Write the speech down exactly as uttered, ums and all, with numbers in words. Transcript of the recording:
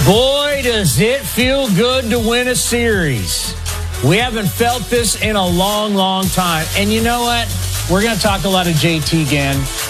Boy, does it feel good to win a series. We haven't felt this in a long, long time. And you know what? We're going to talk a lot of J T again.